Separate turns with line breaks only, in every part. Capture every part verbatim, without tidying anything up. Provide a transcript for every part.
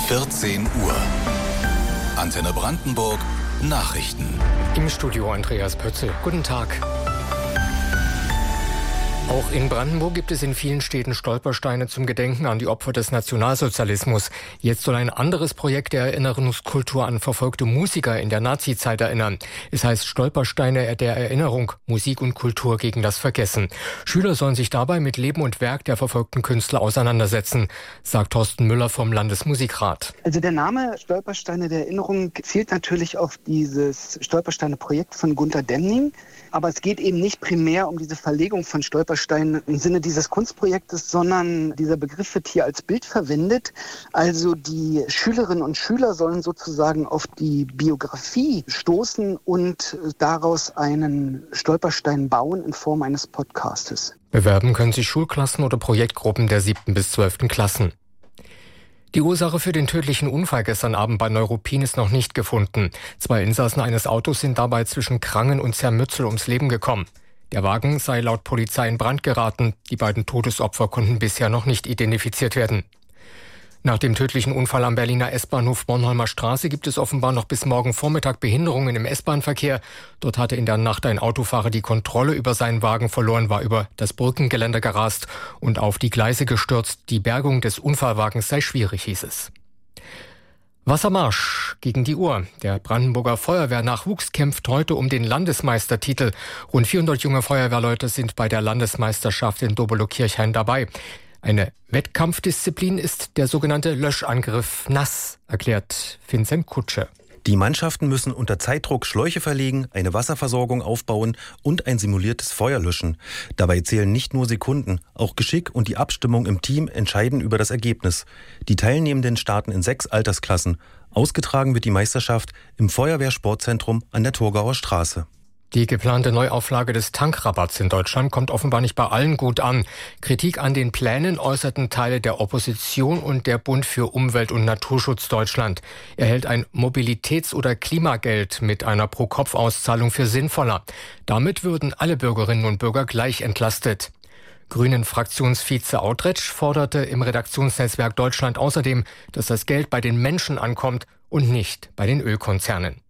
vierzehn Uhr. Antenne Brandenburg Nachrichten.
Im Studio Andreas Pötzel. Guten Tag. Auch in Brandenburg gibt es in vielen Städten Stolpersteine zum Gedenken an die Opfer des Nationalsozialismus. Jetzt soll ein anderes Projekt der Erinnerungskultur an verfolgte Musiker in der Nazizeit erinnern. Es heißt Stolpersteine der Erinnerung, Musik und Kultur gegen das Vergessen. Schüler sollen sich dabei mit Leben und Werk der verfolgten Künstler auseinandersetzen, sagt Thorsten Müller vom Landesmusikrat.
Also der Name Stolpersteine der Erinnerung zielt natürlich auf dieses Stolpersteine-Projekt von Gunter Demning. Aber es geht eben nicht primär um diese Verlegung von Stolpersteinen im Sinne dieses Kunstprojektes, sondern dieser Begriff wird hier als Bild verwendet. Also die Schülerinnen und Schüler sollen sozusagen auf die Biografie stoßen und daraus einen Stolperstein bauen in Form eines Podcastes.
Bewerben können sich Schulklassen oder Projektgruppen der siebten bis zwölften Klassen. Die Ursache für den tödlichen Unfall gestern Abend bei Neuruppin ist noch nicht gefunden. Zwei Insassen eines Autos sind dabei zwischen Krangen und Zermützel ums Leben gekommen. Der Wagen sei laut Polizei in Brand geraten. Die beiden Todesopfer konnten bisher noch nicht identifiziert werden. Nach dem tödlichen Unfall am Berliner S-Bahnhof Bornholmer Straße gibt es offenbar noch bis morgen Vormittag Behinderungen im S-Bahn-Verkehr. Dort hatte in der Nacht ein Autofahrer die Kontrolle über seinen Wagen verloren, war über das Brückengeländer gerast und auf die Gleise gestürzt. Die Bergung des Unfallwagens sei schwierig, hieß es. Wassermarsch gegen die Uhr. Der Brandenburger Feuerwehrnachwuchs kämpft heute um den Landesmeistertitel. Rund vierhundert junge Feuerwehrleute sind bei der Landesmeisterschaft in Dobelow-Kirchhain dabei. Eine Wettkampfdisziplin ist der sogenannte Löschangriff nass, erklärt Vincent Kutsche.
Die Mannschaften müssen unter Zeitdruck Schläuche verlegen, eine Wasserversorgung aufbauen und ein simuliertes Feuer löschen. Dabei zählen nicht nur Sekunden, auch Geschick und die Abstimmung im Team entscheiden über das Ergebnis. Die Teilnehmenden starten in sechs Altersklassen. Ausgetragen wird die Meisterschaft im Feuerwehrsportzentrum an der Torgauer Straße.
Die geplante Neuauflage des Tankrabatts in Deutschland kommt offenbar nicht bei allen gut an. Kritik an den Plänen äußerten Teile der Opposition und der Bund für Umwelt- und Naturschutz Deutschland. Er hält ein Mobilitäts- oder Klimageld mit einer Pro-Kopf-Auszahlung für sinnvoller. Damit würden alle Bürgerinnen und Bürger gleich entlastet. Grünen-Fraktionsvize Autretsch forderte im Redaktionsnetzwerk Deutschland außerdem, dass das Geld bei den Menschen ankommt und nicht bei den Ölkonzernen.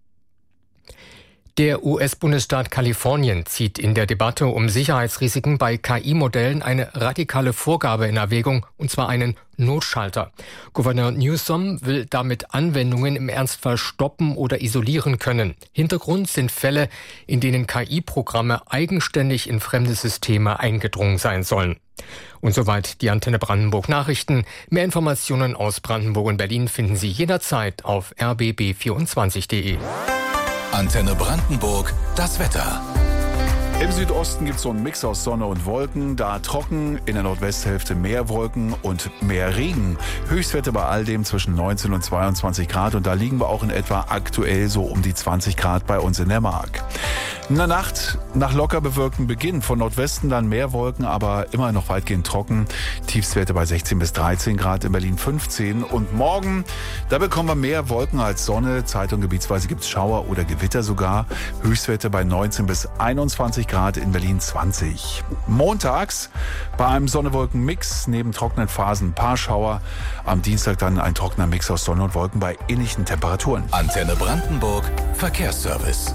Der U S-Bundesstaat Kalifornien zieht in der Debatte um Sicherheitsrisiken bei K I-Modellen eine radikale Vorgabe in Erwägung, und zwar einen Notschalter. Gouverneur Newsom will damit Anwendungen im Ernstfall stoppen oder isolieren können. Hintergrund sind Fälle, in denen K I-Programme eigenständig in fremde Systeme eingedrungen sein sollen. Und soweit die Antenne Brandenburg Nachrichten. Mehr Informationen aus Brandenburg und Berlin finden Sie jederzeit auf r b b vierundzwanzig punkt d e.
Antenne Brandenburg, das Wetter.
Im Südosten gibt es so einen Mix aus Sonne und Wolken, da trocken, in der Nordwesthälfte mehr Wolken und mehr Regen. Höchstwerte bei all dem zwischen neunzehn und zweiundzwanzig Grad und da liegen wir auch in etwa aktuell so um die zwanzig Grad bei uns in der Mark. In der Nacht nach locker bewölktem Beginn, von Nordwesten dann mehr Wolken, aber immer noch weitgehend trocken. Tiefstwerte bei sechzehn bis dreizehn Grad, in Berlin fünfzehn. Und morgen, da bekommen wir mehr Wolken als Sonne. Zeit- und gebietsweise gibt es Schauer oder Gewitter sogar. Höchstwerte bei neunzehn bis einundzwanzig Grad, in Berlin zwanzig. Montags bei einem Sonne-Wolken-Mix, neben trockenen Phasen ein paar Schauer. Am Dienstag dann ein trockener Mix aus Sonne und Wolken bei ähnlichen Temperaturen.
Antenne Brandenburg, Verkehrsservice.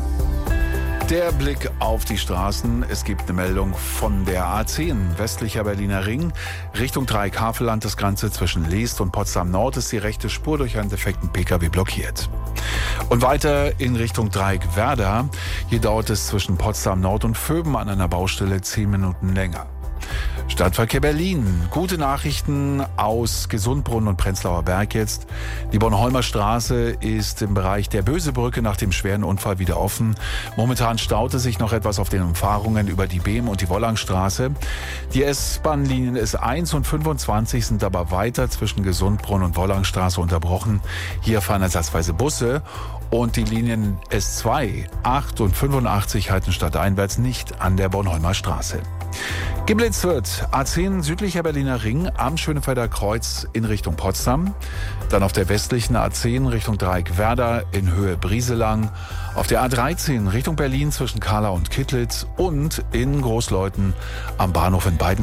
Der Blick auf die Straßen. Es gibt eine Meldung von der A zehn, westlicher Berliner Ring. Richtung Dreieck-Havelland, das Ganze zwischen Leest und Potsdam Nord ist die rechte Spur durch einen defekten P K W blockiert. Und weiter in Richtung Dreieck-Werder. Hier dauert es zwischen Potsdam Nord und Vöben an einer Baustelle zehn Minuten länger. Stadtverkehr Berlin. Gute Nachrichten aus Gesundbrunnen und Prenzlauer Berg jetzt. Die Bornholmer Straße ist im Bereich der Bösebrücke nach dem schweren Unfall wieder offen. Momentan staute sich noch etwas auf den Umfahrungen über die Behm- und die Wollangstraße. Die S-Bahn-Linien S eins und fünfundzwanzig sind aber weiter zwischen Gesundbrunnen und Wollangstraße unterbrochen. Hier fahren ersatzweise Busse. Und die Linien S zwei, acht und fünfundachtzig halten stadteinwärts nicht an der Bornholmer Straße. Geblitzt wird A zehn südlicher Berliner Ring am Schönefelder Kreuz in Richtung Potsdam. Dann auf der westlichen A zehn Richtung Dreieck-Werder in Höhe Brieselang. Auf der A dreizehn Richtung Berlin zwischen Kahla und Kittlitz und in Großleuthen am Bahnhof in beiden